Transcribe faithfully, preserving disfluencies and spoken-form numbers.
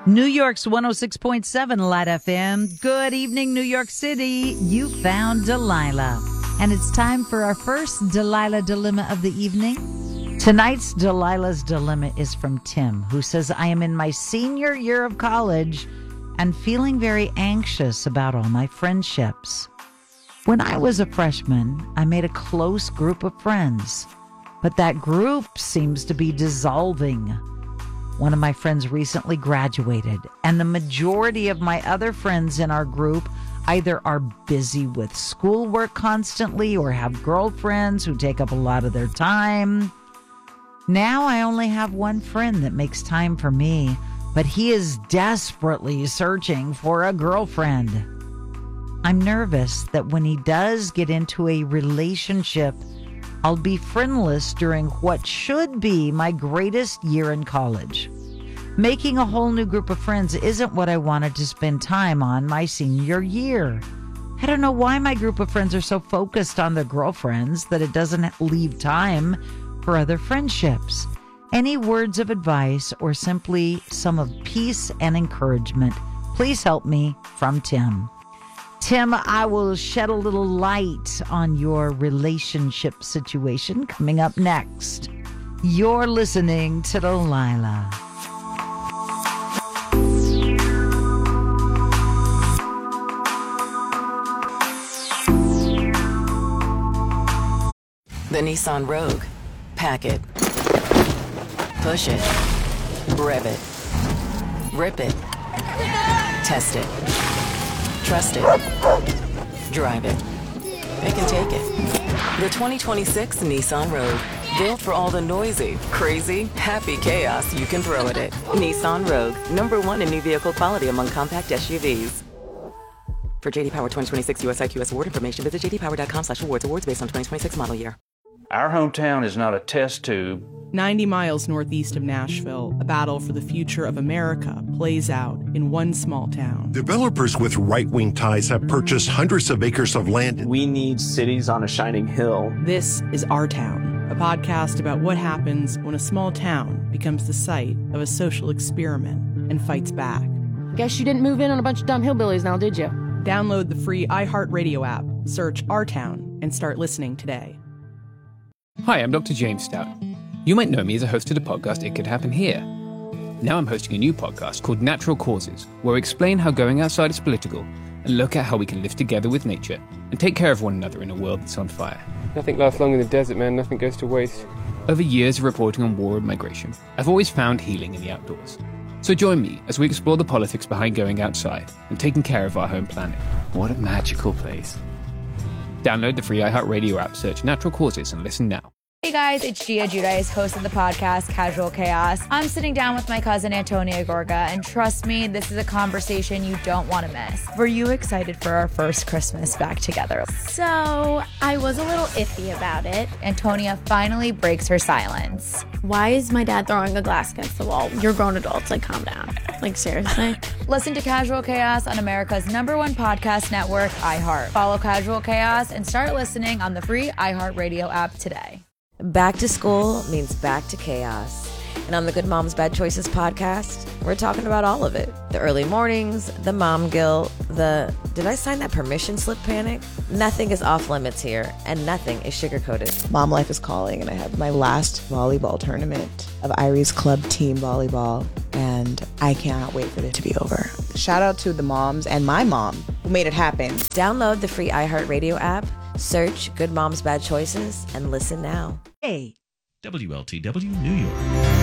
New York's one oh six point seven Light F M. Good evening, New York City. You found Delilah. And it's time for our first Delilah Dilemma of the evening. Tonight's Delilah's Dilemma is from Tim, who says, I am in my senior year of college and feeling very anxious about all my friendships. When I was a freshman, I made a close group of friends, but that group seems to be dissolving. One of my friends recently graduated, and the majority of my other friends in our group either are busy with schoolwork constantly or have girlfriends who take up a lot of their time. Now I only have one friend that makes time for me, but he is desperately searching for a girlfriend. I'm nervous that when he does get into a relationship, I'll be friendless during what should be my greatest year in college. Making a whole new group of friends isn't what I wanted to spend time on my senior year. I don't know why my group of friends are so focused on their girlfriends that it doesn't leave time for other friendships. Any words of advice or simply some of peace and encouragement, please help me, from Tim. Tim, I will shed a little light on your relationship situation coming up next. You're listening to Delilah. The Nissan Rogue. Pack it. Push it. Rev it. Rip it. Test it. Trust it. Drive it. It can take it. The twenty twenty-six Nissan Rogue. Built for all the noisy, crazy, happy chaos you can throw at it. Nissan Rogue. Number one in new vehicle quality among compact S U Vs. For J D Power twenty twenty-six U S I Q S award information, visit j d power dot com slash awards. Awards based on twenty twenty-six model year. Our hometown is not a test tube. ninety miles northeast of Nashville, a battle for the future of America plays out in one small town. Developers with right-wing ties have purchased hundreds of acres of land. We need cities on a shining hill. This is Our Town, a podcast about what happens when a small town becomes the site of a social experiment and fights back. Guess you didn't move in on a bunch of dumb hillbillies now, did you? Download the free iHeartRadio app, search Our Town, and start listening today. Hi, I'm Doctor James Stout. You might know me as a host of the podcast It Could Happen Here. Now I'm hosting a new podcast called Natural Causes, where we explain how going outside is political and look at how we can live together with nature and take care of one another in a world that's on fire. Nothing lasts long in the desert, man. Nothing goes to waste. Over years of reporting on war and migration, I've always found healing in the outdoors. So join me as we explore the politics behind going outside and taking care of our home planet. What a magical place. Download the free iHeartRadio app, search Natural Causes, and listen now. Hey guys, it's Gia Giudice, host of the podcast Casual Chaos. I'm sitting down with my cousin Antonia Gorga, and trust me, this is a conversation you don't want to miss. Were you excited for our first Christmas back together? So, I was a little iffy about it. Antonia finally breaks her silence. Why is my dad throwing a glass against the wall? You're grown adults, like calm down. Like seriously? Listen to Casual Chaos on America's number one podcast network, iHeart. Follow Casual Chaos and start listening on the free iHeartRadio app today. Back to school means back to chaos. And on the Good Moms Bad Choices podcast, we're talking about all of it. The early mornings, the mom guilt, the did I sign that permission slip panic? Nothing is off limits here, and nothing is sugar-coated. Mom life is calling, and I have my last volleyball tournament of Irie's club team volleyball, and I cannot wait for it to be over. Shout out to the moms and my mom who made it happen. Download the free iHeartRadio app, search Good Moms Bad Choices, and listen now. Hey. W L T W New York.